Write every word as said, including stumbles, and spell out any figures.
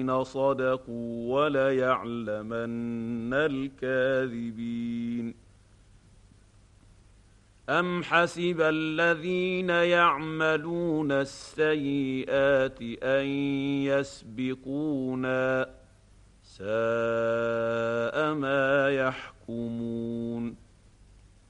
صدقوا وليعلمن الكاذبين. أم حسب الذين يعملون السيئات أن يسبقونا ساء ما يحكمون.